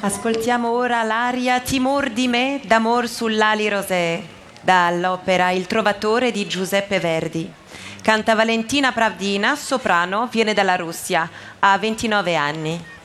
Ascoltiamo ora l'aria Timor di me d'amor sull'ali rosee dall'opera Il Trovatore di Giuseppe Verdi. Canta Valentina Pravdina, soprano, viene dalla Russia, ha 29 anni.